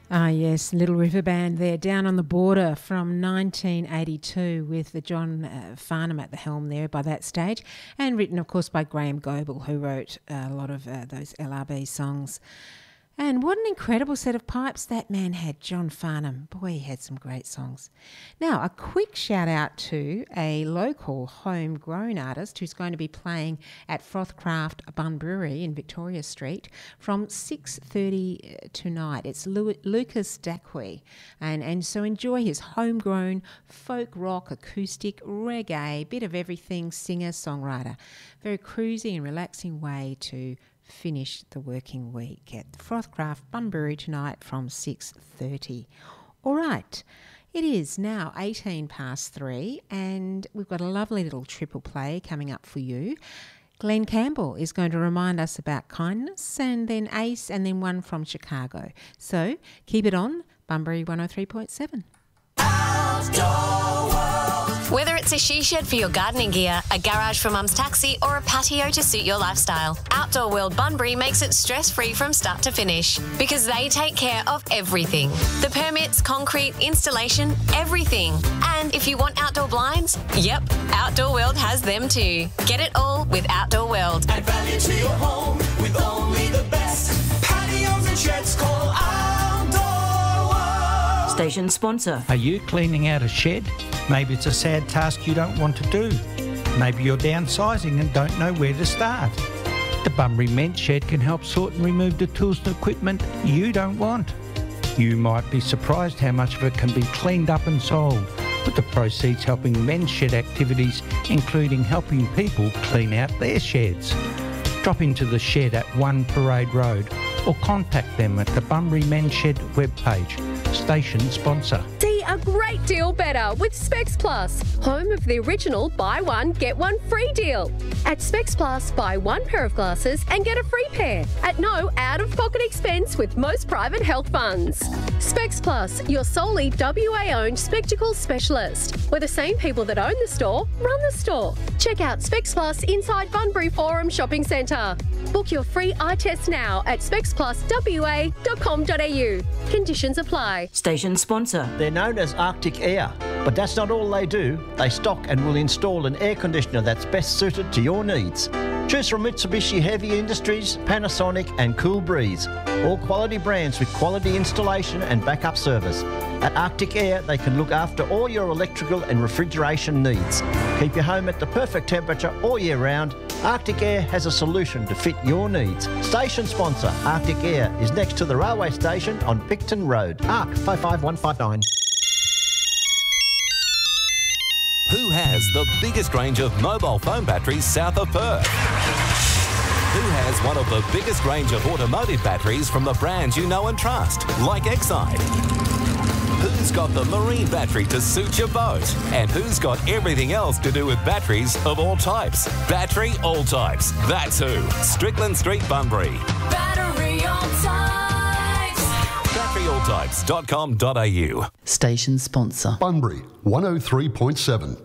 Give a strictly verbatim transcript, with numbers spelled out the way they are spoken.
Ah, yes, Little River Band there, Down on the Border from nineteen eighty-two with the John uh, Farnham at the helm there by that stage, and written, of course, by Graham Goble, who wrote uh, a lot of uh, those L R B songs. And what an incredible set of pipes that man had, John Farnham. Boy, he had some great songs. Now, a quick shout out to a local homegrown artist who's going to be playing at Frothcraft Bun Brewery in Victoria Street from six thirty tonight. It's Lu- Lucas Dacqui. And, and so enjoy his homegrown folk rock, acoustic, reggae, bit of everything, singer, songwriter. Very cruisy and relaxing way to finish the working week at Frothcraft Bunbury tonight from six thirty. All right, it is now eighteen past three and we've got a lovely little triple play coming up for you. Glenn Campbell is going to remind us about kindness, and then Ace, and then one from Chicago. So keep it on, Bunbury one oh three point seven. Outdoor World. Whether it's a she shed for your gardening gear, a garage for mum's taxi, or a patio to suit your lifestyle, Outdoor World Bunbury makes it stress-free from start to finish because they take care of everything. The permits, concrete, installation, everything. And if you want outdoor blinds, yep, Outdoor World has them too. Get it all with Outdoor World. Add value to your home with only the best. Patios and sheds, call Outdoor World. Station sponsor. Are you cleaning out a shed? Maybe it's a sad task you don't want to do. Maybe you're downsizing and don't know where to start. The Bunbury Men's Shed can help sort and remove the tools and equipment you don't want. You might be surprised how much of it can be cleaned up and sold, with the proceeds helping men's shed activities, including helping people clean out their sheds. Drop into the shed at One Parade Road or contact them at the Bunbury Men's Shed webpage. Station sponsor. See a great deal better with Specs Plus, home of the original buy one, get one free deal. At Specs Plus, buy one pair of glasses and get a free pair at no out-of-pocket expense with most private health funds. Specs Plus, your solely W A-owned spectacles specialist, where the same people that own the store run the store. Check out Specs Plus inside Bunbury Forum Shopping Centre. Book your free eye test now at specs plus w a dot com dot a u. Conditions apply. Station sponsor. They're known as Arctic Air, but that's not all they do. They stock and will install an air conditioner that's best suited to your needs. Choose from Mitsubishi Heavy Industries, Panasonic and Cool Breeze. All quality brands with quality installation and backup service. At Arctic Air, they can look after all your electrical and refrigeration needs. Keep your home at the perfect temperature all year round. Arctic Air has a solution to fit your needs. Station sponsor Arctic Air is next to the railway station on Picton Road. A R C five five one five nine. Who has the biggest range of mobile phone batteries south of Perth? Who has one of the biggest range of automotive batteries from the brands you know and trust, like Exide? Who's got the marine battery to suit your boat? And who's got everything else to do with batteries of all types? Battery All Types. That's who. Strickland Street, Bunbury. Battery All Types. battery all types dot com dot a u. Station sponsor. Bunbury one oh three point seven.